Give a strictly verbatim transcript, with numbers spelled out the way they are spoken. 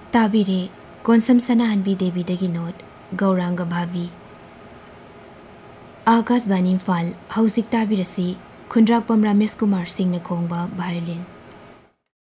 ताबिरे कोनसम सनाहनबी देवीदगी note Gaurang भाभी Akashvani Imphal हौजिक ताबिरसी खुंद्राकपम Ramesh Kumar Singh खोंबा violin.